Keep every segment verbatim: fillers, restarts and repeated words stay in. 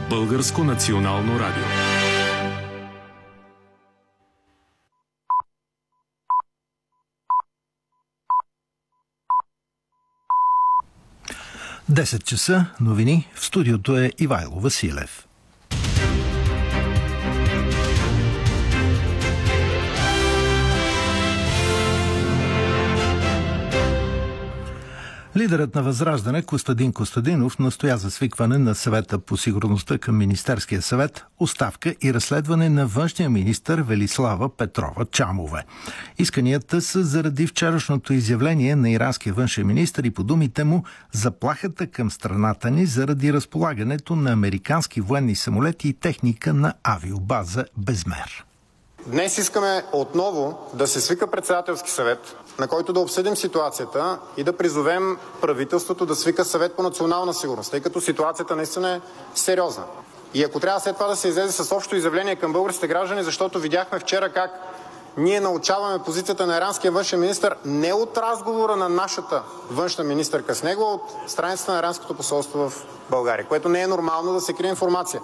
Българско национално радио. десет часа, новини, в студиото е Ивайло Василев. Лидерът на Възраждане Костадин Костадинов настоя за свикване на съвета по сигурността към Министерския съвет, оставка и разследване на външния министър Велислава Петрова Чамова. Исканията са заради вчерашното изявление на иранския външен министър и по думите му заплахата към страната ни заради разполагането на американски военни самолети и техника на авиобаза Безмер. Днес искаме отново да се свика председателски съвет, на който да обсъдим ситуацията и да призовем правителството да свика съвет по национална сигурност, тъй като ситуацията наистина е сериозна. И ако трябва след това да се излезе с общо изявление към българските граждани, защото видяхме вчера как ние научаваме позицията на иранския външен министър не от разговора на нашата външна министърка с него, а от страницата на иранското посолство в България, което не е нормално да се крие информация.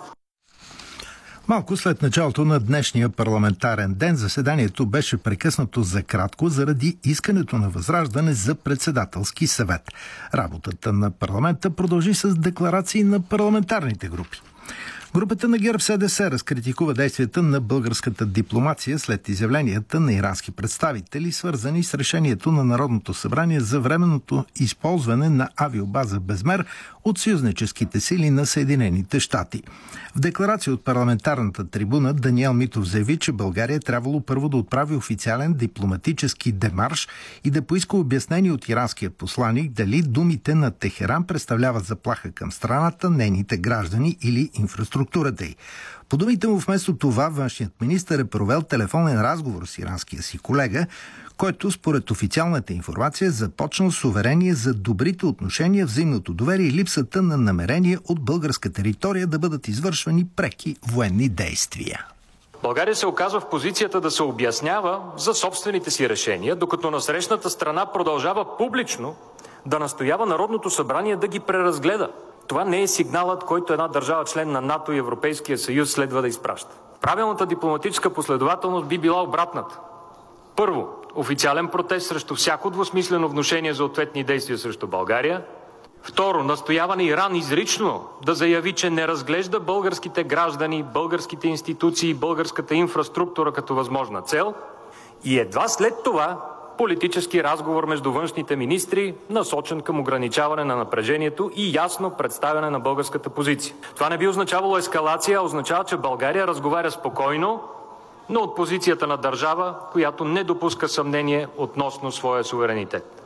Малко след началото на днешния парламентарен ден заседанието беше прекъснато за кратко заради искането на Възраждане за председателски съвет. Работата на парламента продължи с декларации на парламентарните групи. Групата на ГЕРБ-СДС разкритикува действията на българската дипломация след изявленията на ирански представители, свързани с решението на Народното събрание за временното използване на авиобаза Безмер от съюзническите сили на Съединените щати. В декларация от парламентарната трибуна Даниел Митов заяви, че България трябвало първо да отправи официален дипломатически демарш и да поиска обяснение от иранския посланик дали думите на Техеран представляват заплаха към страната, нейните граждани или инфраструктурата й. По думите му, вместо това, външният министър е провел телефонен разговор с иранския си колега, който според официалната информация започнал с уверение за добрите отношения, взаимното доверие и липсата на намерение от българска територия да бъдат извършвани преки военни действия. България се оказва в позицията да се обяснява за собствените си решения, докато насрещната страна продължава публично да настоява Народното събрание да ги преразгледа. Това не е сигналът, който една държава член на НАТО и Европейския съюз следва да изпраща. Правилната дипломатическа последователност би била обратната. Първо, официален протест срещу всяко двусмислено внушение за ответни действия срещу България. Второ, настояване Иран изрично да заяви, че не разглежда българските граждани, българските институции, българската инфраструктура като възможна цел. И едва след това политически разговор между външните министри, насочен към ограничаване на напрежението и ясно представяне на българската позиция. Това не би означавало ескалация, а означава, че България разговаря спокойно, но от позицията на държава, която не допуска съмнение относно своя суверенитет.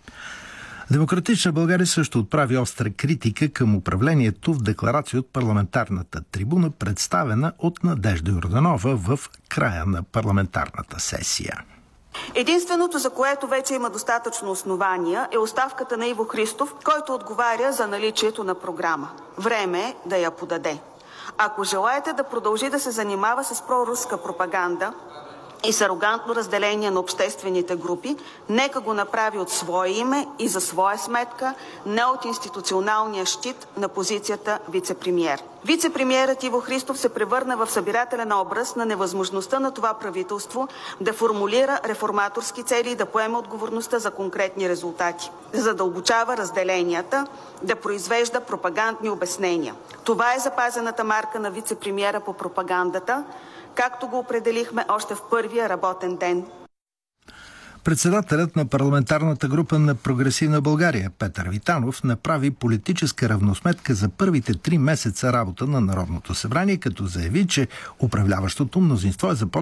Демократична България също отправи остра критика към управлението в декларация от парламентарната трибуна, представена от Надежда Йорданова в края на парламентарната сесия. Единственото, за което вече има достатъчно основания, е оставката на Иво Христов, който отговаря за наличието на програма. Време е да я подаде. Ако желаете да продължи да се занимава с проруска пропаганда и с арогантно разделение на обществените групи, нека го направи от свое име и за своя сметка, не от институционалния щит на позицията вице-премиер. Вице-премиерът Иво Христов се превърна в събирателен образ на невъзможността на това правителство да формулира реформаторски цели и да поеме отговорността за конкретни резултати, да задълбочава разделенията, да произвежда пропагандни обяснения. Това е запазената марка на вице-премиера по пропагандата, както го определихме още в първия работен ден. Председателят на парламентарната група на Прогресивна България Петър Витанов направи политическа равносметка за първите три месеца работа на Народното събрание, като заяви, че управляващото мнозинство е започнало